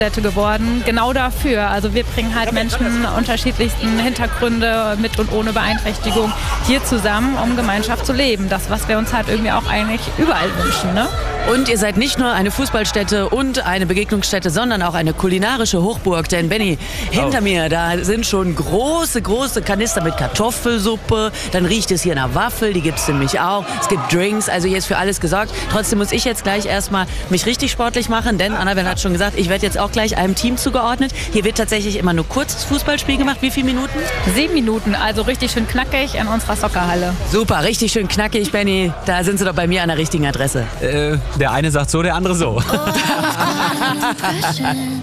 geworden, genau dafür. Also wir bringen halt Menschen unterschiedlichsten Hintergründe mit und ohne Beeinträchtigung hier zusammen, um Gemeinschaft zu leben. Das, was wir uns halt irgendwie auch eigentlich überall wünschen, ne? Und ihr seid nicht nur eine Fußballstätte und eine Begegnungsstätte, sondern auch eine kulinarische Hochburg. Denn Benni, hinter mir, da sind schon große Kanister mit Kartoffelsuppe. Dann riecht es hier nach Waffel, die gibt es nämlich auch. Es gibt Drinks, also hier ist für alles gesorgt. Trotzdem muss ich jetzt gleich erstmal mich richtig sportlich machen, denn Annabelle hat schon gesagt, ich werde jetzt auch gleich einem Team zugeordnet. Hier wird tatsächlich immer nur kurzes Fußballspiel gemacht. Wie viele Minuten? 7 Minuten, also richtig schön knackig in unserer Soccerhalle. Super, richtig schön knackig, Benni. Da sind Sie doch bei mir an der richtigen Adresse. Der eine sagt so, der andere so. Oh,